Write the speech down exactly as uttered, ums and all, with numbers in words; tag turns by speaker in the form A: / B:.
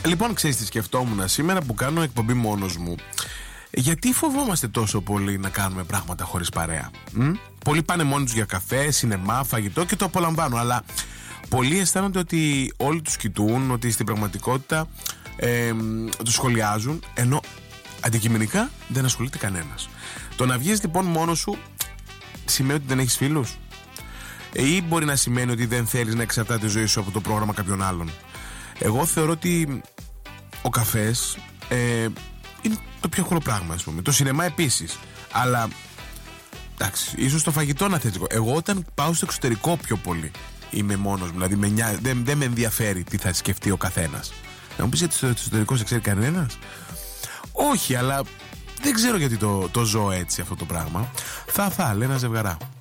A: Λοιπόν, ξέρεις τι σκεφτόμουν σήμερα που κάνω εκπομπή μόνος μου? Γιατί φοβόμαστε τόσο πολύ να κάνουμε πράγματα χωρίς παρέα? Μ? Πολλοί πάνε μόνοι τους για καφέ, σινεμά, φαγητό και το απολαμβάνουν. Αλλά πολλοί αισθάνονται ότι όλοι τους κοιτούν, ότι στην πραγματικότητα ε, τους σχολιάζουν, ενώ αντικειμενικά δεν ασχολείται κανένας. Το να βγεις λοιπόν μόνος σου σημαίνει ότι δεν έχεις φίλους? Ή μπορεί να σημαίνει ότι δεν θέλεις να εξαρτάται η ζωή σου από το πρόγραμμα κάποιον άλλον? Εγώ θεωρώ ότι ο καφές ε, είναι το πιο εύκολο πράγμα, ας πούμε. Το σινεμά επίσης. Αλλά εντάξει, ίσως το φαγητό να θες. Εγώ όταν πάω στο εξωτερικό πιο πολύ είμαι μόνος μου. Δηλαδή με νιά... δεν, δεν με ενδιαφέρει τι θα σκεφτεί ο καθένας. Να μου πεις γιατί στο εξωτερικό σε ξέρει κανένας? Όχι, αλλά δεν ξέρω γιατί το, το ζω έτσι αυτό το πράγμα. Θα θα, λέει ένα ζευγαρά.